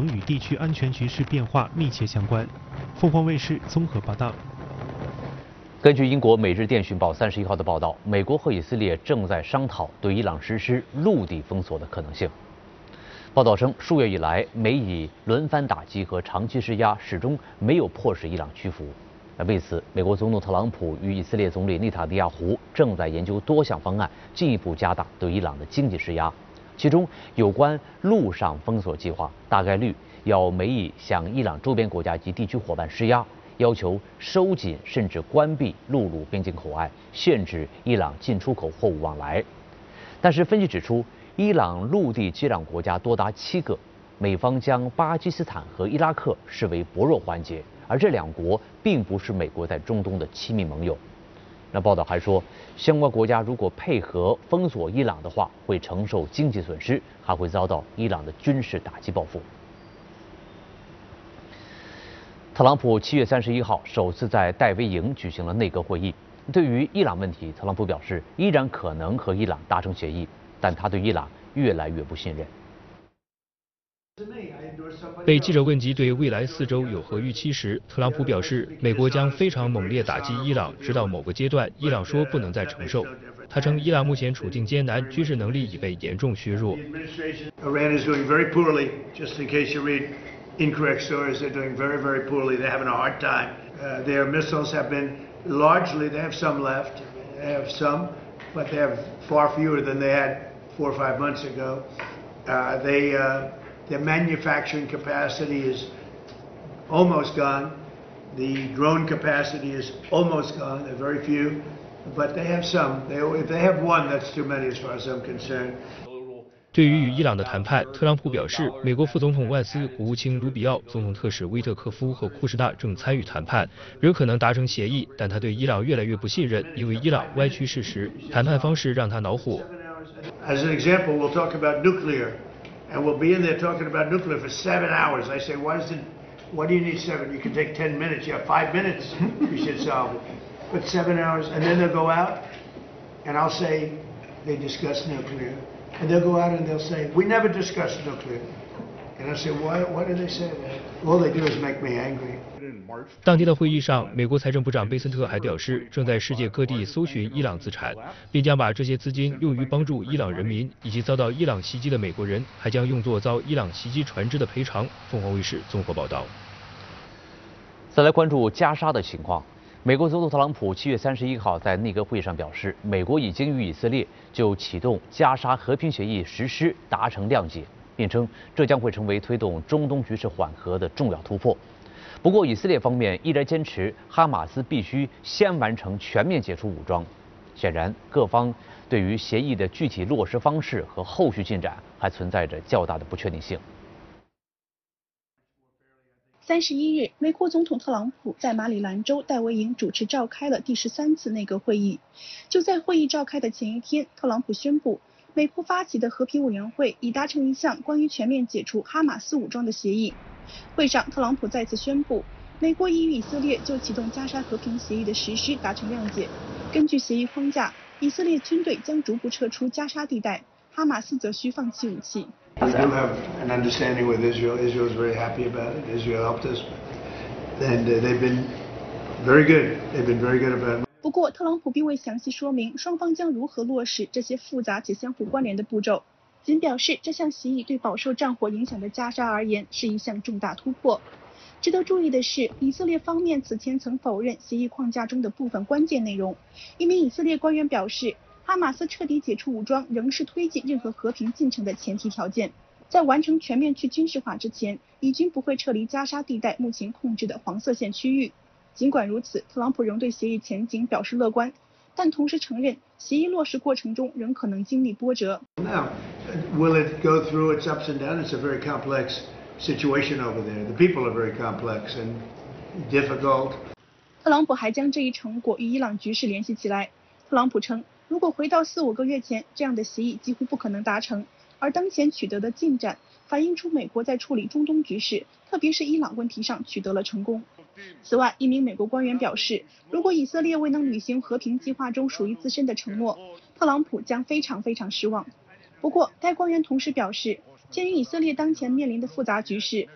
能与地区安全局势变化密切相关。凤凰卫视综合报道。 根据英国《每日电讯报》31号的报道，美国和以色列正在商讨对伊朗实施陆地封锁的可能性。报道称，数月以来，美以轮番打击和长期施压，始终没有迫使伊朗屈服。为此，美国总统特朗普与以色列总理内塔尼亚胡正在研究多项方案，进一步加大对伊朗的经济施压。其中，有关陆上封锁计划，大概率要美以向伊朗周边国家及地区伙伴施压，要求收紧甚至关闭陆路边境口岸，限制伊朗进出口货物往来。但是，分析指出，伊朗陆地接壤国家多达7个，美方将巴基斯坦和伊拉克视为薄弱环节，而这两国并不是美国在中东的亲密盟友。那报道还说，相关国家如果配合封锁伊朗的话，会承受经济损失，还会遭到伊朗的军事打击报复。特朗普7月31号首次在戴维营举行了内阁会议。对于伊朗问题，特朗普表示依然可能和伊朗达成协议，但他对伊朗越来越不信任。 被记者问及对未来4周有何预期时，特朗普表示，美国将非常猛烈打击伊朗，直到某个阶段，伊朗说不能再承受。他称，伊朗目前处境艰难，军事能力已被严重削弱。 Incorrect stories. They're doing very, very poorly. They're having a hard time. Their missiles have been largely, they have some left. They have some, but they have far fewer than they had 4 or 5 months ago. Their manufacturing capacity is almost gone. The drone capacity is almost gone. They're very few, but they have some. If they have one, that's too many as far as I'm concerned. 对于与伊朗的谈判，特朗普表示，美国副总统万斯、国务卿卢比奥、总统特使威特科夫和库什纳正参与谈判，仍可能达成协议，但他对伊朗越来越不信任，因为伊朗歪曲事实，谈判方式让他恼火。 As an example, we'll talk about nuclear, and we'll be in there talking about nuclear for 7 hours. I say, why do you need 7? You can take 10 minutes. You have 5 minutes. You should solve it. But 7 hours, and then they'll go out, and I'll say they discuss nuclear.And they'll go out and they'll say, we never discussed nuclear. And I say, why do they say that? All they do is make me angry. 当天的会议上，美国财政部长贝森特还表示，正在世界各地搜寻伊朗资产，并将把这些资金用于帮助伊朗人民以及遭到伊朗袭击的美国人，还将用作遭伊朗袭击船只的赔偿。凤凰卫视综合报道。 再来关注加沙的情况。美国总统特朗普7月31号在内阁会议上表示，美国已经与以色列就启动加沙和平协议实施达成谅解，并称这将会成为推动中东局势缓和的重要突破。不过，以色列方面依然坚持哈马斯必须先完成全面解除武装。显然，各方对于协议的具体落实方式和后续进展还存在着较大的不确定性。 31日，美国总统特朗普在马里兰州戴维营主持召开了第13次内阁会议。就在会议召开的前一天，特朗普宣布，美国发起的和平委员会已达成一项关于全面解除哈马斯武装的协议。会上，特朗普再次宣布，美国已与以色列就启动加沙和平协议的实施达成谅解。根据协议框架，以色列军队将逐步撤出加沙地带，哈马斯则需放弃武器。 We do have an understanding with Israel. Israel is very happy about it. Israel helped us, and they've been very good. They've been very good about it. 不过，特朗普并未详细说明双方将如何落实这些复杂且相互关联的步骤，仅表示这项协议对饱受战火影响的加沙而言是一项重大突破。值得注意的是，以色列方面此前曾否认协议框架中的部分关键内容。一名以色列官员表示，哈马斯彻底解除武装仍是推进任何和平进程的前提条件。在完成全面去军事化之前，以军不会撤离加沙地带目前控制的黄色线区域。尽管如此，特朗普仍对协议前景表示乐观，但同时承认协议落实过程中仍可能经历波折。 Now, will it go through its ups and downs? It's a very complex situation over there. The people are very complex and difficult. 特朗普还将这一成果与伊朗局势联系起来。特朗普称，如果回到4、5个月前，这样的协议几乎不可能达成，而当前取得的进展反映出美国在处理中东局势，特别是伊朗问题上取得了成功。此外，一名美国官员表示，如果以色列未能履行和平计划中属于自身的承诺，特朗普将非常失望。不过，该官员同时表示，鉴于以色列当前面临的复杂局势，